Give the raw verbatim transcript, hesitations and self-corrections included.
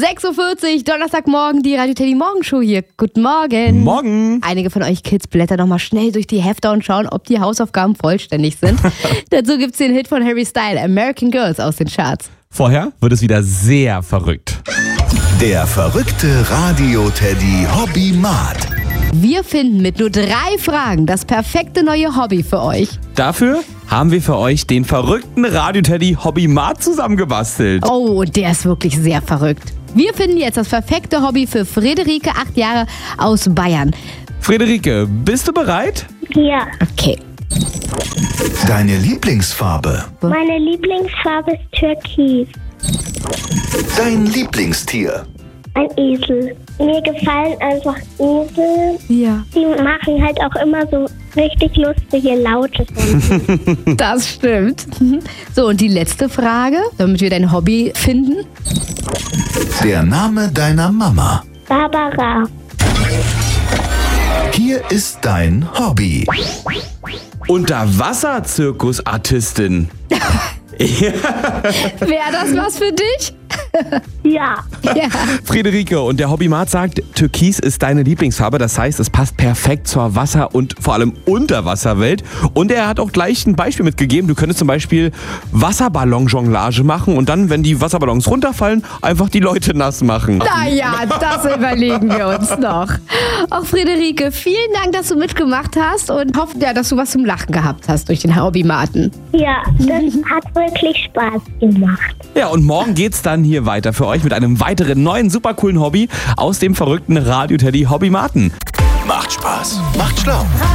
sechs Uhr vierzig, Donnerstagmorgen, die Radio Teddy Morgenshow hier. Guten Morgen. Morgen. Einige von euch Kids blättern nochmal schnell durch die Hefter und schauen, ob die Hausaufgaben vollständig sind. Dazu gibt's den Hit von Harry Styles, American Girls, aus den Charts. Vorher wird es wieder sehr verrückt. Der verrückte Radio-Teddy Hobby-Mat. Wir finden mit nur drei Fragen das perfekte neue Hobby für euch. Dafür haben wir für euch den verrückten Radio-Teddy Hobby-Mat zusammengebastelt. Oh, und der ist wirklich sehr verrückt. Wir finden jetzt das perfekte Hobby für Friederike, acht Jahre, aus Bayern. Friederike, bist du bereit? Ja, Okay. Deine Lieblingsfarbe. meine Lieblingsfarbe ist Türkis. Dein Lieblingstier. Ein Esel. Mir gefallen einfach Esel. Ja. Die machen halt auch immer so richtig lustige Laute. Das stimmt. So, und die letzte Frage, damit wir dein Hobby finden. Der Name deiner Mama. Barbara. Hier ist dein Hobby. Unterwasser-Zirkusartistin. Wäre das was für dich? Ja. Ja. Friederike, und der Hobby-Mat sagt, Türkis ist deine Lieblingsfarbe. Das heißt, es passt perfekt zur Wasser- und vor allem Unterwasserwelt. Und er hat auch gleich ein Beispiel mitgegeben. Du könntest zum Beispiel Wasserballon-Jonglage machen und dann, wenn die Wasserballons runterfallen, einfach die Leute nass machen. Naja, das überlegen wir uns noch. Auch Friederike, vielen Dank, dass du mitgemacht hast und hoffe, ja, dass du was zum Lachen gehabt hast durch den Hobbymaten. Ja, das hat wirklich Spaß gemacht. Ja, und morgen geht's dann hier weiter für euch mit einem weiteren neuen super coolen Hobby aus dem verrückten Radio-Teddy Hobby-Maten. Macht Spaß. Macht schlau.